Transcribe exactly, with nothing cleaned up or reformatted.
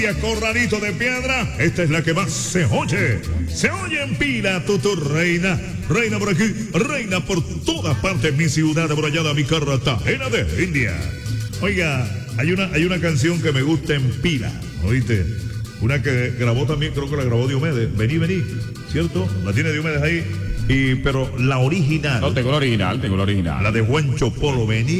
Corralito de Piedra, esta es la que más se oye. Se oye en pila, tu, tu reina. Reina por aquí, reina por todas partes. Mi ciudad amurallada, mi Cartagena de India. Oiga, hay una, hay una canción que me gusta en pila, ¿oíste? Una que grabó también, creo que la grabó Diomedes. Vení, vení, ¿cierto? La tiene Diomedes ahí. Y, pero la original. No, tengo la original, tengo la original. La de Juancho Polo, vení.